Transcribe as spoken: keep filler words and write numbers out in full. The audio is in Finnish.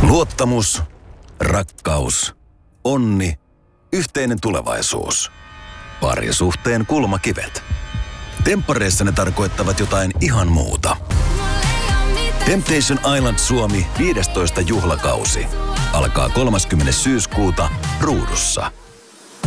Luottamus, rakkaus, onni, yhteinen tulevaisuus. Parisuhteen kulmakivet. Temppareissa ne tarkoittavat jotain ihan muuta. Temptation Island Suomi viidestoista juhlakausi alkaa kolmaskymmenes syyskuuta Ruudussa.